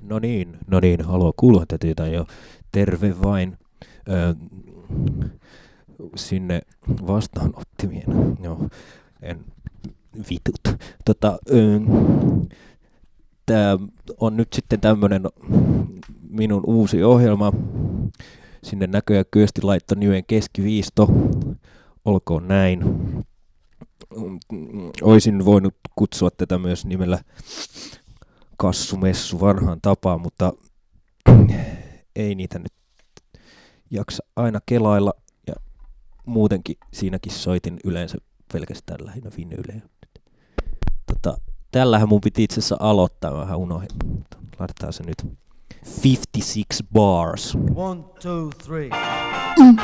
No niin, haluaa kuulla tätä jotain jo. Terve vain sinne vastaanottimien. Joo, en vitut. Tää on nyt sitten tämmönen minun uusi ohjelma. Sinne näköjään Kyösti laittoi nimen Keskiviisto. Olkoon näin. Oisin voinut kutsua tätä myös nimellä Kassumessu vanhaan tapaan, mutta ei niitä nyt jaksa aina kelailla. Ja muutenkin siinäkin soitin yleensä pelkästään lähinnä vinyylejä. Tällähän mun piti itse asiassa aloittaa, vähän unohdin. Laitetaan se nyt. 56 bars. 1, 2, 3.